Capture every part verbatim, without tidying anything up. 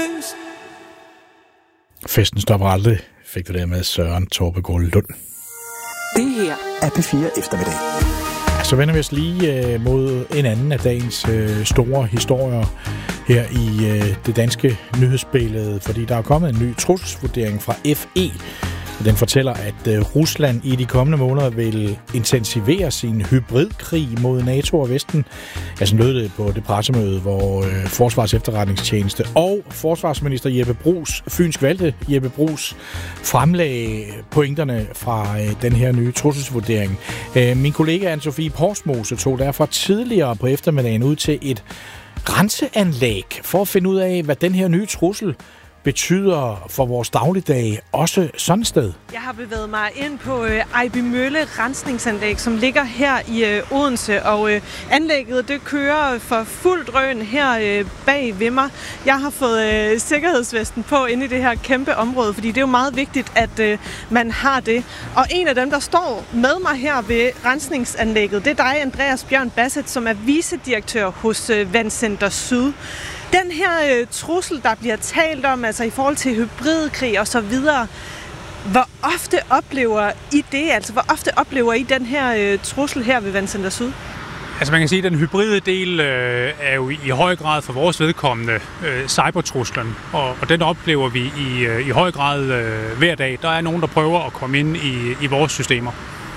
Festen stopper aldrig, fik du det med Søren Torbegaard Lund. Det her er P fire Eftermiddag. Så vender vi os lige øh, mod en anden af dagens øh, store historier her i øh, det danske nyhedsbillede, fordi der er kommet en ny trusselsvurdering fra F E. Den fortæller, at øh, Rusland i de kommende måneder vil intensivere sin hybridkrig mod NATO og Vesten. Ja, sådan lød det på det pressemøde, hvor øh, Forsvars Efterretningstjeneste og forsvarsminister Jeppe Bruus, fynsk valgte Jeppe Bruus, fremlagde pointerne fra øh, den her nye trusselsvurdering. Øh, min kollega Anne-Sophie Porsmose tog derfor tidligere på eftermiddagen ud til et renseanlæg for at finde ud af, hvad den her nye trussel betyder for vores dagligdag, også sådan et sted. Jeg har bevæget mig ind på øh, Ejbymølle Rensningsanlæg, som ligger her i øh, Odense, og øh, anlægget det kører for fuld drøn her øh, bag ved mig. Jeg har fået øh, sikkerhedsvesten på inde i det her kæmpe område, fordi det er jo meget vigtigt, at øh, man har det. Og en af dem, der står med mig her ved rensningsanlægget, det er dig, Andreas Bjørn Bassett, som er vicedirektør hos øh, Vandcenter Syd. Den her øh, trussel, der bliver talt om, altså i forhold til hybridkrig og så videre, hvor ofte oplever I det? Altså, hvor ofte oplever I den her øh, trussel her ved Vandcenter Syd? Altså man kan sige, at den hybride del øh, er jo i høj grad for vores vedkommende øh, cybertruslen, og, og den oplever vi i, øh, i høj grad øh, hver dag. Der er nogen, der prøver at komme ind i, i vores systemer.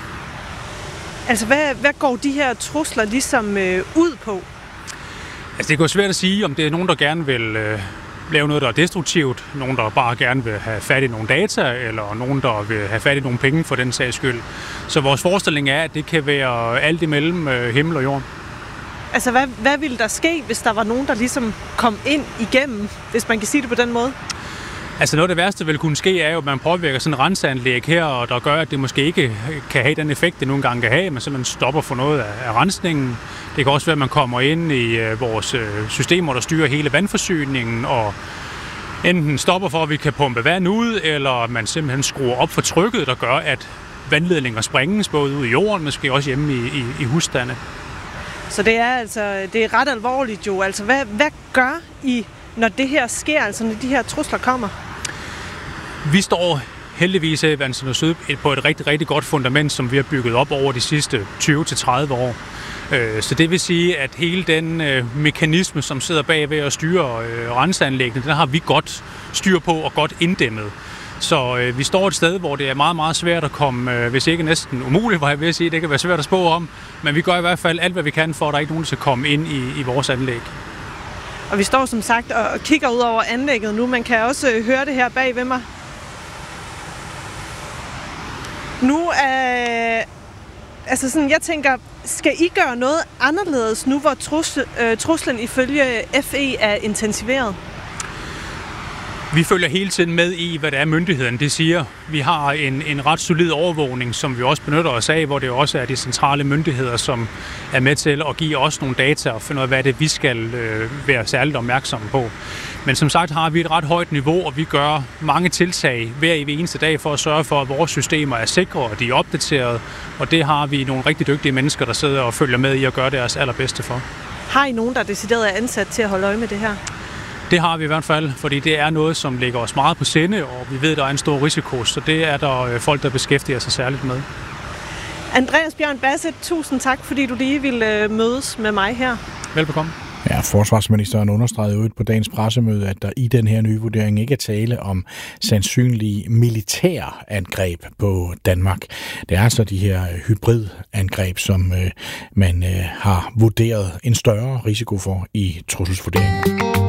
Altså, hvad, hvad går de her trusler ligesom øh, ud på? Altså det går svært at sige, om det er nogen, der gerne vil øh, lave noget, der er destruktivt, nogen, der bare gerne vil have fat i nogle data, eller nogen, der vil have fat i nogle penge for den sags skyld. Så vores forestilling er, at det kan være alt imellem øh, himmel og jord. Altså hvad, hvad ville der ske, hvis der var nogen, der ligesom kom ind igennem, hvis man kan sige det på den måde? Altså noget af det værste, der vil kunne ske, er jo, at man påvirker sådan en renseanlæg her, og der gør, at det måske ikke kan have den effekt, det nogle gange kan have, men simpelthen stopper for noget af, af rensningen. Det kan også være, at man kommer ind i øh, vores øh, systemer, der styrer hele vandforsyningen, og enten stopper for, at vi kan pumpe vand ud, eller man simpelthen skruer op for trykket, der gør, at vandledninger sprænges både ud i jorden, men måske også hjemme i, i, i husstande. Så det er altså det er ret alvorligt jo. Altså hvad, hvad gør I, når det her sker, altså når de her trusler kommer? Vi står heldigvis i Vandcenter Syd på et rigtig, rigtig godt fundament, som vi har bygget op over de sidste tyve til tredive år. Så det vil sige, at hele den mekanisme, som sidder bag ved at styre renseanlæggene, den har vi godt styr på og godt inddæmmet. Så vi står et sted, hvor det er meget, meget svært at komme, hvis ikke næsten umuligt, hvad jeg vil sige, det kan være svært at spå om, men vi gør i hvert fald alt, hvad vi kan, for at der ikke er nogen, der skal komme ind i, i vores anlæg. Og vi står som sagt og kigger ud over anlægget nu. Man kan også høre det her bag ved mig. Nu er... Altså sådan, jeg tænker, skal I gøre noget anderledes nu, hvor truslen, øh, truslen ifølge F E er intensiveret? Vi følger hele tiden med i, hvad det er myndigheden det siger. Vi har en, en ret solid overvågning, som vi også benytter os af, hvor det også er de centrale myndigheder, som er med til at give os nogle data og finde ud af, hvad det er, vi skal øh, være særligt opmærksomme på. Men som sagt har vi et ret højt niveau, og vi gør mange tiltag hver eneste dag for at sørge for, at vores systemer er sikre og de er opdateret. Og det har vi nogle rigtig dygtige mennesker, der sidder og følger med i at gøre deres allerbedste for. Har I nogen, der er decideret er ansat til at holde øje med det her? Det har vi i hvert fald, fordi det er noget, som ligger os meget på sinde, og vi ved, at der er en stor risiko, så det er der folk, der beskæftiger sig særligt med. Andreas Bjørn Bassett, tusind tak, fordi du lige ville mødes med mig her. Velbekomme. Ja, forsvarsministeren understregede ud på dagens pressemøde, at der i den her nye vurdering ikke er tale om sandsynlige militærangreb på Danmark. Det er altså de her hybridangreb, som øh, man øh, har vurderet en større risiko for i trusselsvurderingen.